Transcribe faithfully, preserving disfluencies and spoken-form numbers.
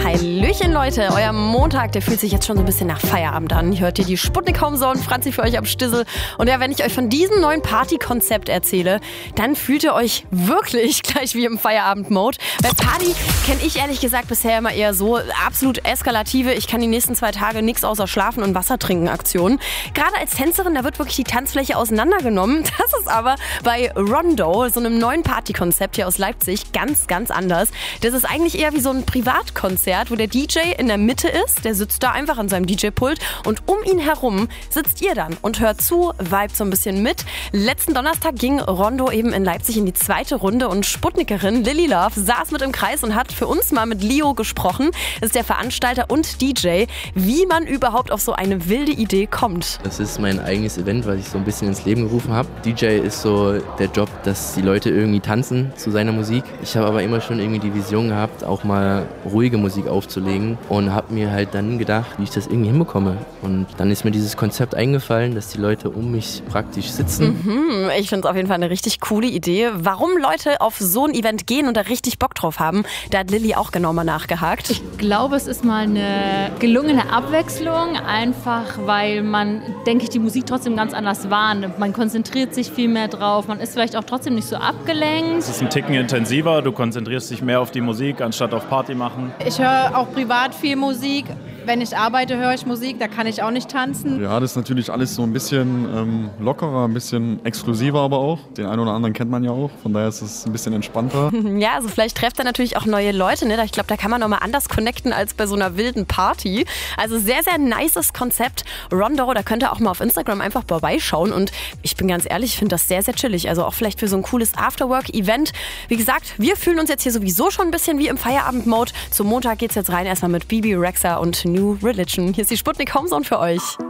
Hallöchen Leute, euer Montag, der fühlt sich jetzt schon so ein bisschen nach Feierabend an. Hört ihr die Sputnik Homezone, Franzi für euch am Stissel. Und ja, wenn ich euch von diesem neuen Partykonzept erzähle, dann fühlt ihr euch wirklich gleich wie im Feierabend-Mode. Bei Party kenne ich ehrlich gesagt bisher immer eher so absolut eskalative, ich kann die nächsten zwei Tage nichts außer Schlafen und Wasser trinken Aktionen. Gerade als Tänzerin, da wird wirklich die Tanzfläche auseinandergenommen. Das ist aber bei Rondo, so einem neuen Partykonzept hier aus Leipzig, ganz, ganz anders. Das ist eigentlich eher wie so ein Privatkonzert, wo der D J in der Mitte ist, der sitzt da einfach an seinem D J-Pult und um ihn herum sitzt ihr dann und hört zu, vibet so ein bisschen mit. Letzten Donnerstag ging Rondo eben in Leipzig in die zweite Runde und Sputnikerin Lilly Love saß mit im Kreis und hat für uns mal mit Leo gesprochen. Das ist der Veranstalter und D J, wie man überhaupt auf so eine wilde Idee kommt. Das ist mein eigenes Event, was ich so ein bisschen ins Leben gerufen habe. D J ist so der Job, dass die Leute irgendwie tanzen zu seiner Musik. Ich habe aber immer schon irgendwie die Vision gehabt, auch mal ruhige Musik aufzulegen und habe mir halt dann gedacht, wie ich das irgendwie hinbekomme. Und dann ist mir dieses Konzept eingefallen, dass die Leute um mich praktisch sitzen. Mhm, ich finde es auf jeden Fall eine richtig coole Idee. Warum Leute auf so ein Event gehen und da richtig Bock drauf haben, da hat Lilly auch genau mal nachgehakt. Ich glaube, es ist mal eine gelungene Abwechslung, einfach weil man, denke ich, die Musik trotzdem ganz anders wahrnimmt. Man konzentriert sich viel mehr drauf, man ist vielleicht auch trotzdem nicht so abgelenkt. Es ist ein Ticken intensiver, du konzentrierst dich mehr auf die Musik, anstatt auf Party machen. Ich höre auch privat viel Musik. Wenn ich arbeite, höre ich Musik, da kann ich auch nicht tanzen. Ja, das ist natürlich alles so ein bisschen ähm, lockerer, ein bisschen exklusiver aber auch. Den einen oder anderen kennt man ja auch, von daher ist es ein bisschen entspannter. Ja, also vielleicht trefft er natürlich auch neue Leute, ne? Ich glaube, da kann man nochmal anders connecten als bei so einer wilden Party. Also sehr, sehr nices Konzept. Rondo, da könnt ihr auch mal auf Instagram einfach vorbeischauen und ich bin ganz ehrlich, ich finde das sehr, sehr chillig. Also auch vielleicht für so ein cooles Afterwork-Event. Wie gesagt, wir fühlen uns jetzt hier sowieso schon ein bisschen wie im Feierabend-Mode. Zum Montag geht's jetzt rein erstmal mit Bibi Rexha und New Religion. Hier ist die Sputnik Homezone für euch.